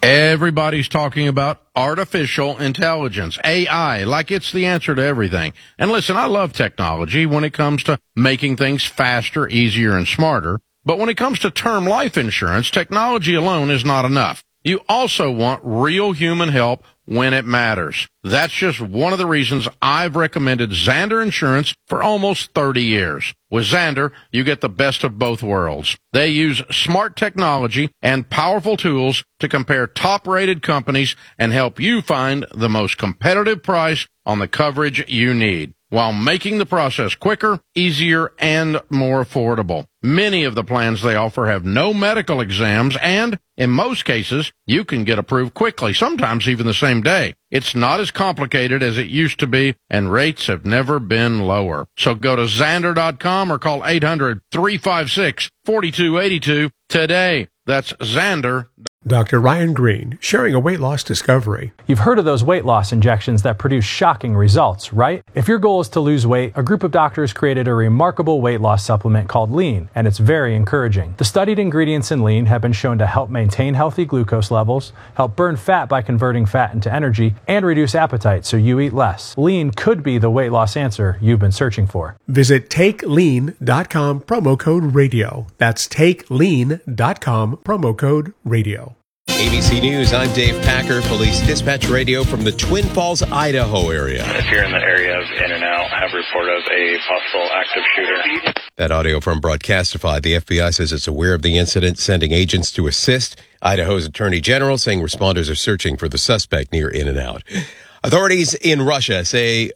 Everybody's talking about artificial intelligence, AI, like it's the answer to everything. And listen, I love technology when it comes to making things faster, easier, and smarter. But when it comes to term life insurance, technology alone is not enough. You also want real human help when it matters. That's just one of the reasons I've recommended Zander Insurance for almost 30 years. With Zander, you get the best of both worlds. They use smart technology and powerful tools to compare top-rated companies and help you find the most competitive price on the coverage you need, while making the process quicker, easier, and more affordable. Many of the plans they offer have no medical exams, and in most cases, you can get approved quickly, sometimes even the same day. It's not as complicated as it used to be, and rates have never been lower. So go to Zander.com or call 800-356-4282 today. That's Zander. Dr. Ryan Green, sharing a weight loss discovery. You've heard of those weight loss injections that produce shocking results, right? If your goal is to lose weight, a group of doctors created a remarkable weight loss supplement called Lean, and it's very encouraging. The studied ingredients in Lean have been shown to help maintain healthy glucose levels, help burn fat by converting fat into energy, and reduce appetite so you eat less. Lean could be the weight loss answer you've been searching for. Visit TakeLean.com, promo code radio. That's TakeLean.com, promo code radio. ABC News, I'm Dave Packer, Police Dispatch Radio from the Twin Falls, Idaho area. If you're in the area of In-N-Out, have report of a possible active shooter. That audio from Broadcastify. The FBI says it's aware of the incident, sending agents to assist. Idaho's Attorney General saying responders are searching for the suspect near In-N-Out. Authorities in Russia say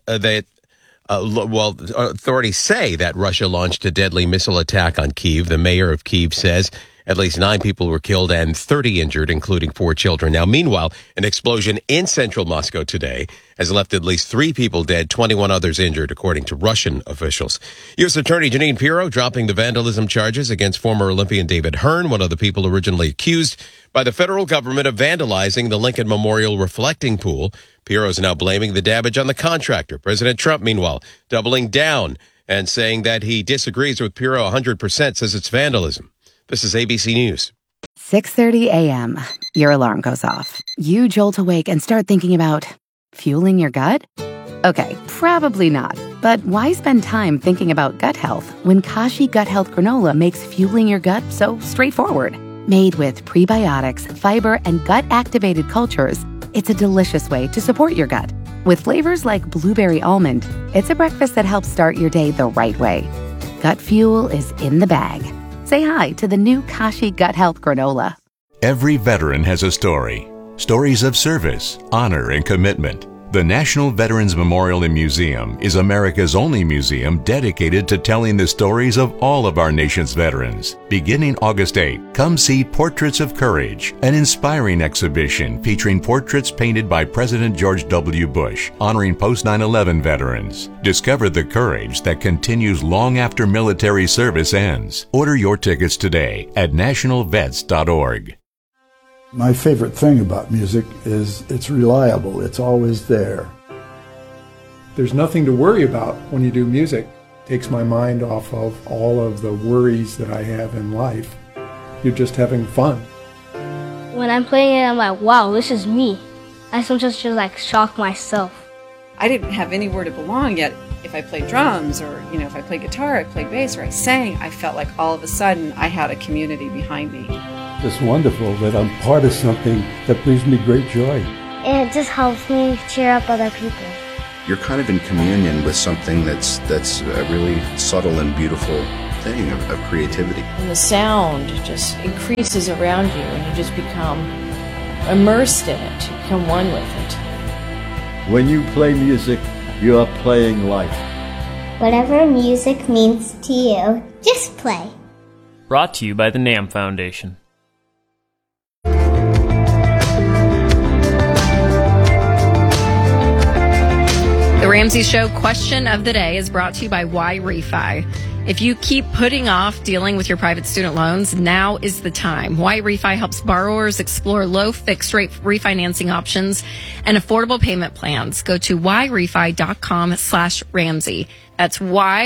authorities say that Russia launched a deadly missile attack on Kyiv. The mayor of Kyiv says at least 9 people were killed and 30 injured, including 4 children. Now, meanwhile, an explosion in central Moscow today has left at least 3 people dead, 21 others injured, according to Russian officials. U.S. Attorney Jeanine Pirro dropping the vandalism charges against former Olympian David Hearn, one of the people originally accused by the federal government of vandalizing the Lincoln Memorial reflecting pool. Pirro is now blaming the damage on the contractor. President Trump, meanwhile, doubling down and saying that he disagrees with Pirro 100%, says it's vandalism. This is ABC News. 6:30 a.m. Your alarm goes off. You jolt awake and start thinking about fueling your gut? Okay, probably not. But why spend time thinking about gut health when Kashi Gut Health Granola makes fueling your gut so straightforward? Made with prebiotics, fiber, and gut-activated cultures, it's a delicious way to support your gut. With flavors like blueberry almond, it's a breakfast that helps start your day the right way. Gut fuel is in the bag. Say hi to the new Kashi Gut Health Granola. Every veteran has a story. Stories of service, honor, and commitment. The National Veterans Memorial and Museum is America's only museum dedicated to telling the stories of all of our nation's veterans. Beginning August 8, come see Portraits of Courage, an inspiring exhibition featuring portraits painted by President George W. Bush, honoring post-9/11 veterans. Discover the courage that continues long after military service ends. Order your tickets today at nationalvets.org. My favorite thing about music is it's reliable. It's always there. There's nothing to worry about when you do music. It takes my mind off of all of the worries that I have in life. You're just having fun. When I'm playing it, I'm like, wow, this is me. I sometimes just like shock myself. I didn't have anywhere to belong yet. If I played drums or, if I played guitar, I played bass, or I sang, I felt like all of a sudden I had a community behind me. It's wonderful that I'm part of something that brings me great joy. And it just helps me cheer up other people. You're kind of in communion with something that's a really subtle and beautiful thing of creativity. And the sound just increases around you and you just become immersed in it. You become one with it. When you play music, you are playing life. Whatever music means to you, just play. Brought to you by the NAM Foundation. The Ramsey Show question of the day is brought to you by YRefi. If you keep putting off dealing with your private student loans, now is the time. YRefi helps borrowers explore low fixed rate refinancing options and affordable payment plans. Go to yrefy.com/Ramsey. That's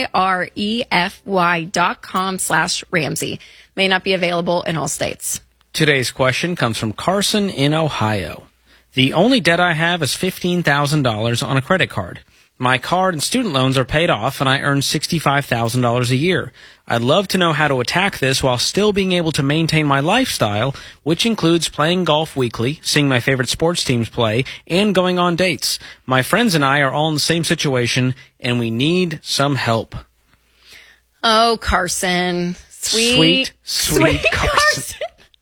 YREFY.com/Ramsey. May not be available in all states. Today's question comes from Carson in Ohio. The only debt I have is $15,000 on a credit card. My card and student loans are paid off, and I earn $65,000 a year. I'd love to know how to attack this while still being able to maintain my lifestyle, which includes playing golf weekly, seeing my favorite sports teams play, and going on dates. My friends and I are all in the same situation, and we need some help. Oh, Carson. Sweet Carson.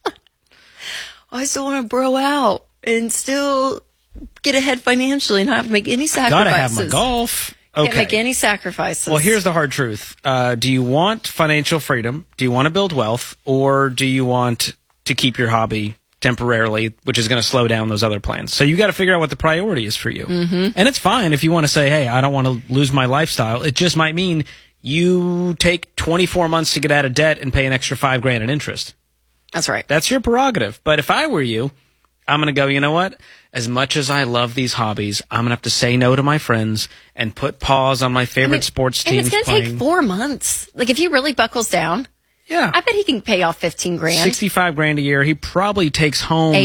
I still want to bro out and still get ahead financially and not have to make any sacrifices. Gotta have my golf. Okay. Can't make any sacrifices. Well, here's the hard truth. Do you want financial freedom? Do you want to build wealth? Or do you want to keep your hobby temporarily, which is going to slow down those other plans? So you got to figure out what the priority is for you. Mm-hmm. And it's fine if you want to say, hey, I don't want to lose my lifestyle. It just might mean you take 24 months to get out of debt and pay an extra $5,000 in interest. That's right. That's your prerogative. But if I were you, I'm going to go, you know what? As much as I love these hobbies, I'm going to have to say no to my friends and put pause on my favorite sports teams. And it's going to take 4 months. Like, if he really buckles down, yeah, I bet he can pay off $15,000. $65,000 a year. He probably takes home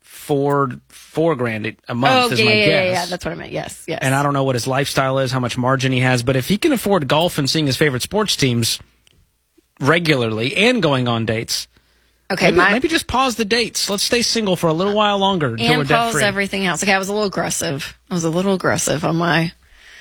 $4,000 a month. Is my guess. Yeah. That's what I meant. Yes. And I don't know what his lifestyle is, how much margin he has, but if he can afford golf and seeing his favorite sports teams regularly and going on dates. Okay, maybe just pause the dates. Let's stay single for a little while longer until we're and debt free. pause everything else. Okay, I was a little aggressive on my.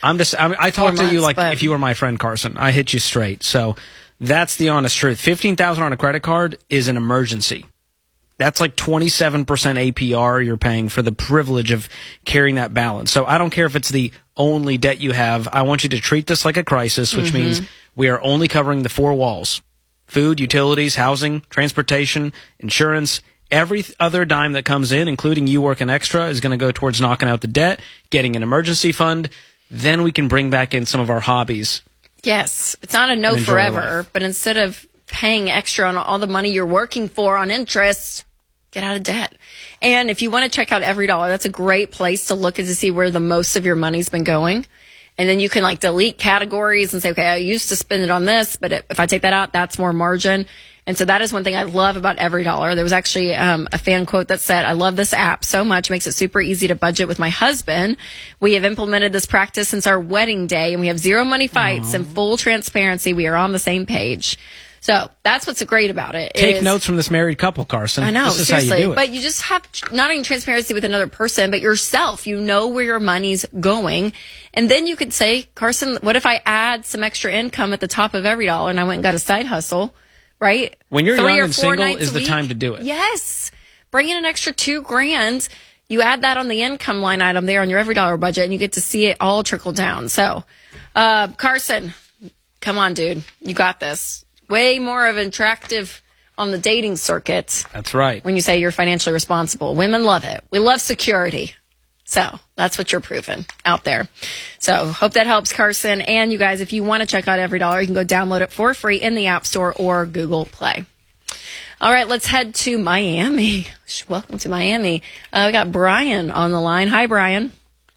I talked to you like if you were my friend Carson. I hit you straight. So that's the honest truth. $15,000 on a credit card is an emergency. That's like 27% APR you're paying for the privilege of carrying that balance. So I don't care if it's the only debt you have. I want you to treat this like a crisis, which means we are only covering the 4 walls. Food, utilities, housing, transportation, insurance, every other dime that comes in, including you working extra, is going to go towards knocking out the debt, getting an emergency fund. Then we can bring back in some of our hobbies. Yes. It's not a no forever, but instead of paying extra on all the money you're working for on interest, get out of debt. And if you want to check out Every Dollar, that's a great place to look and to see where the most of your money's been going. And then you can like delete categories and say, okay, I used to spend it on this, but if I take that out, that's more margin. And so that is one thing I love about Every Dollar. There was actually a fan quote that said, I love this app so much. It makes it super easy to budget with my husband. We have implemented this practice since our wedding day, and we have zero money fights and full transparency. We are on the same page. So that's what's great about it. Take notes from this married couple, Carson. I know, this is seriously. how you do it. But you just have not only transparency with another person, but yourself. You know where your money's going. And then you could say, Carson, what if I add some extra income at the top of Every Dollar and I went and got a side hustle, right? When you're young and single is the time to do it. Yes. Bring in an extra $2,000. You add that on the income line item there on your Every Dollar budget, and you get to see it all trickle down. So, Carson, come on, dude. You got this. Way more of an attractive on the dating circuit. That's right. When you say you're financially responsible. Women love it. We love security. So that's what you're proving out there. So hope that helps, Carson. And you guys, if you want to check out Every Dollar, you can go download it for free in the App Store or Google Play. All right, let's head to Miami. Welcome to Miami. We got Brian on the line. Hi, Brian.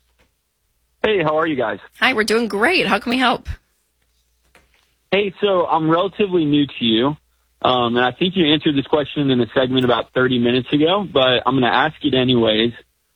Hey, how are you guys? Hi, we're doing great. How can we help? Hey, so I'm relatively new to you, and I think you answered this question in a segment about 30 minutes ago, but I'm going to ask it anyways.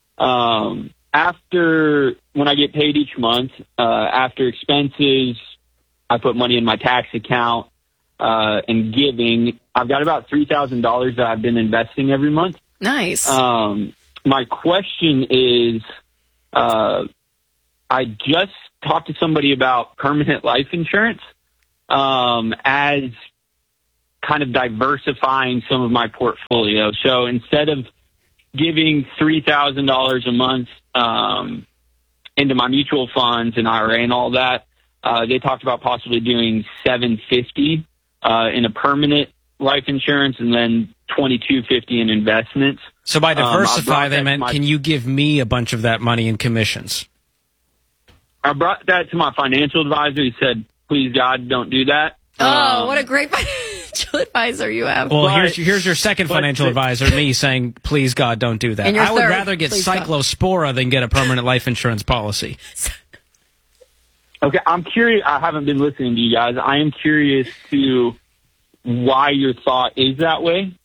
After, when I get paid each month, after expenses, I put money in my tax account, and giving, I've got about $3,000 that I've been investing every month. Nice. My question is, I just talked to somebody about permanent life insurance, as kind of diversifying some of my portfolio. So instead of giving $3,000 a month into my mutual funds and IRA and all that, they talked about possibly doing $750 in a permanent life insurance and then $2,250 in investments. So by diversify, they meant, can you give me a bunch of that money in commissions? I brought that to my financial advisor. He said, please, God, don't do that. Oh, what a great financial advisor you have. Well, here's your second financial advisor, me saying, please, God, don't do that. I would rather get Cyclospora than get a permanent life insurance policy. Okay, I'm curious. I haven't been listening to you guys. I am curious to why your thought is that way.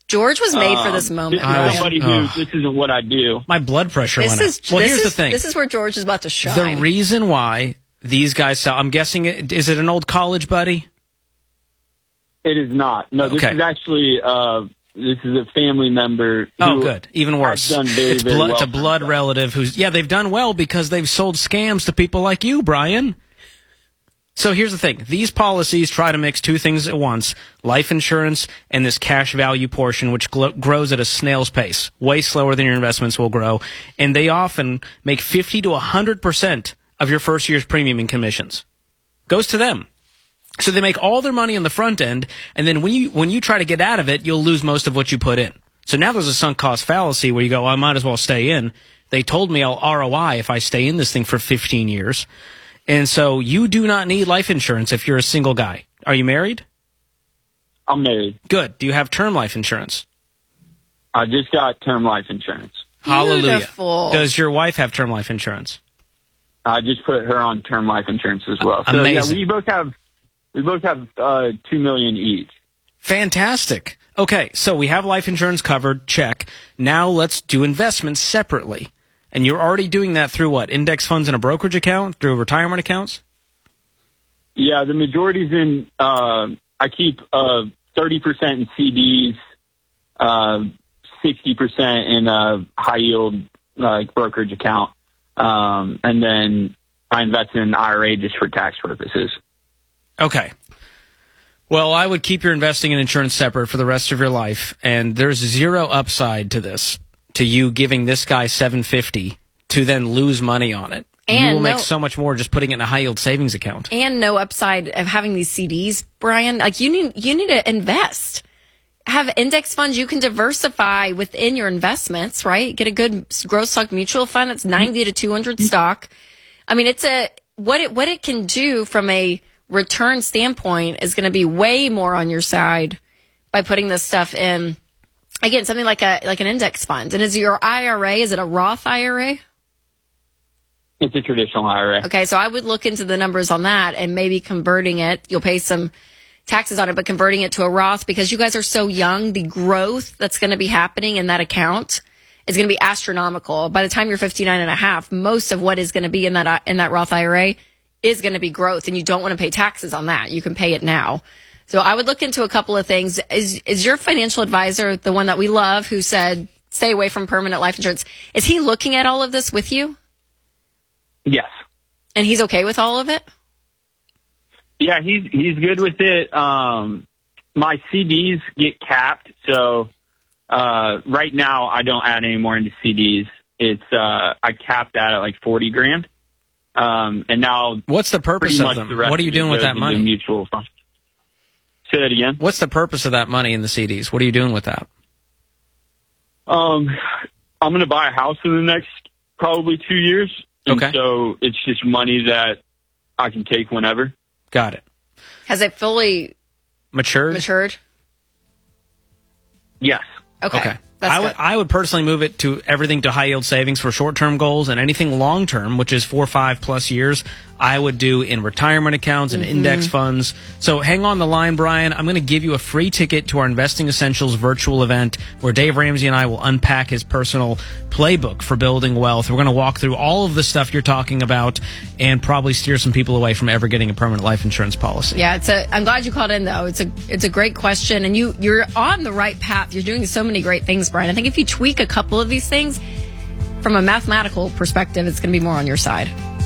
George was made for this moment. Somebody who this isn't what I do. My blood pressure went up. Well, here's the thing. This is where George is about to shine. The reason why these guys sell, I'm guessing, is it an old college buddy? It is not. No, this is actually this is a family member. Oh, good. Even worse. Done very, it's very well. It's a blood relative who's they've done well because they've sold scams to people like you, Brian. So here's the thing. These policies try to mix two things at once, life insurance and this cash value portion, which grows at a snail's pace, way slower than your investments will grow. And they often make 50 to 100% of your first year's premium in commissions. Goes to them. So they make all their money on the front end, and then when you try to get out of it, you'll lose most of what you put in. So now there's a sunk cost fallacy where you go, I might as well stay in. They told me I'll ROI if I stay in this thing for 15 years. And so you do not need life insurance if you're a single guy. Are you married? I'm married. Good. Do you have term life insurance? I just got term life insurance. Hallelujah. Beautiful. Does your wife have term life insurance? I just put her on term life insurance as well. So Amazing. yeah, we both have $2 million each. Fantastic. Okay, so we have life insurance covered. Check. Now let's do investments separately. And you're already doing that through what? Index funds in a brokerage account? Through retirement accounts? Yeah, the majority's in, I keep 30% in CDs, 60% in a high yield brokerage account. And then I invest in an IRA just for tax purposes. Okay. Well, I would keep your investing and insurance separate for the rest of your life. And there's zero upside to this. To you giving this guy $750 to then lose money on it. And you will make so much more just putting it in a high yield savings account. And no upside of having these CDs, Brian. Like you need to invest. Have index funds you can diversify within your investments, right? Get a good growth stock mutual fund that's 90 to 200 stock. I mean, it's what it can do from a return standpoint is going to be way more on your side by putting this stuff in. Again, something like an index fund. And is your IRA, is it a Roth IRA? It's a traditional IRA. Okay, so I would look into the numbers on that and maybe converting it. You'll pay some taxes on it, but converting it to a Roth because you guys are so young, the growth that's going to be happening in that account is going to be astronomical. By the time you're 59 and a half, most of what is going to be in that Roth IRA is going to be growth, and you don't want to pay taxes on that. You can pay it now. So I would look into a couple of things. Is your financial advisor, the one that we love, who said, stay away from permanent life insurance, is he looking at all of this with you? Yes. And he's okay with all of it? Yeah, he's good with it. My CDs get capped, so right now I don't add any more into CDs. It's I capped that at like $40,000. And now what's the purpose of them? What are you doing with that money? Mutual fund. Say that again. What's the purpose of that money in the CDs? What are you doing with that? I'm going to buy a house in the next probably 2 years. And okay. So it's just money that I can take whenever. Got it. Has it fully matured? Yes. Okay. I would personally move it to everything to high yield savings for short term goals, and anything long term, which is 4 or 5 plus years, I would do in retirement accounts and index funds. So hang on the line, Brian. I'm going to give you a free ticket to our Investing Essentials virtual event where Dave Ramsey and I will unpack his personal playbook for building wealth. We're going to walk through all of the stuff you're talking about and probably steer some people away from ever getting a permanent life insurance policy. Yeah, I'm glad you called in, though. It's a great question, and you're on the right path. You're doing so many great things, Brian. I think if you tweak a couple of these things from a mathematical perspective, it's going to be more on your side.